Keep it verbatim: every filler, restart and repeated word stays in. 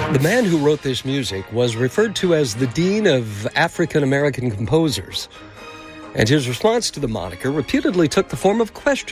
The man who wrote this music was referred to as the Dean of African American Composers, and his response to the moniker reputedly took the form of question.